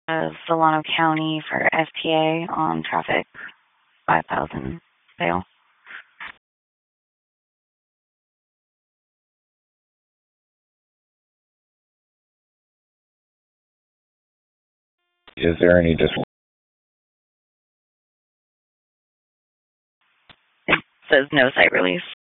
Solano County for STA on traffic, 5,000 bail. Is there any It says no site release.